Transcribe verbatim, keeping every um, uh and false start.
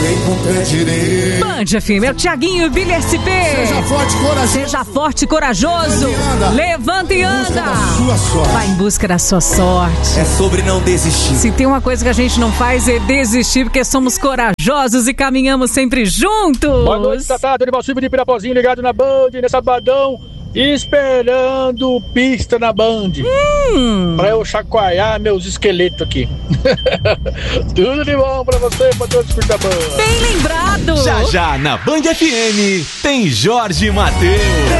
alguém com pé direito. Band F M, é o Thiaguinho e o Billy S P. Seja forte, corajoso. Seja forte e corajoso. Levanta e anda. Sua sorte. Vai em busca da sua sorte. É sobre não desistir. Se tem uma coisa que a gente não faz é desistir, porque somos corajosos e caminhamos sempre juntos. Boa noite, Tatá, Dorival Silva de Pirapozinho, ligado na Band, nesse sabadão, esperando pista na Band. Hum. Pra eu chacoalhar meus esqueletos aqui. Tudo de bom pra você, pra todos da Band. Bem lembrado. Já já na Band F M tem Jorge Mateus.